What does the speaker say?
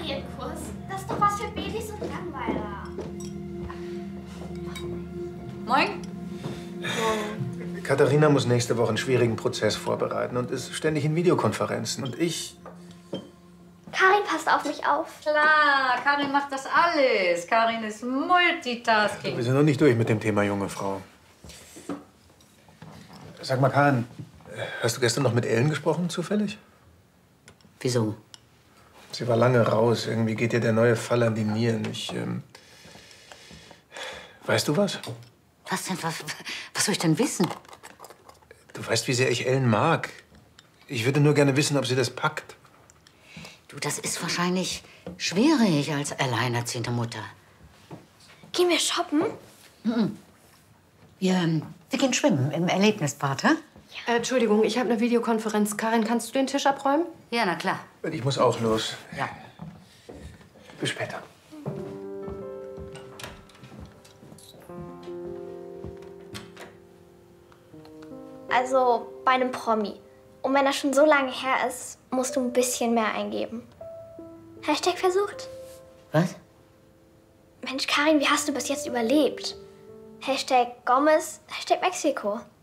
Klavierkurs? Das ist doch was für Babys und Langweiler. Moin. Katharina muss nächste Woche einen schwierigen Prozess vorbereiten und ist ständig in Videokonferenzen. Und ich... Karin passt auf mich auf. Klar, Karin macht das alles. Karin ist Multitasking. Wir sind noch nicht durch mit dem Thema junge Frau. Sag mal, Karin, hast du gestern noch mit Ellen gesprochen, zufällig? Wieso? Sie war lange raus. Irgendwie geht ihr der neue Fall an die Nieren. Weißt du was? Was denn? Was soll ich denn wissen? Du weißt, wie sehr ich Ellen mag. Ich würde nur gerne wissen, ob sie das packt. Du, das ist wahrscheinlich schwierig als alleinerziehende Mutter. Gehen wir shoppen? Wir gehen schwimmen im Erlebnisbad, hä? Entschuldigung, ich habe eine Videokonferenz. Karin, kannst du den Tisch abräumen? Ja, na klar. Ich muss auch los. Ja. Bis später. Also bei einem Promi. Und wenn das schon so lange her ist, musst du ein bisschen mehr eingeben. Hashtag versucht. Was? Mensch, Karin, wie hast du bis jetzt überlebt? Hashtag Gomez, Hashtag Mexiko.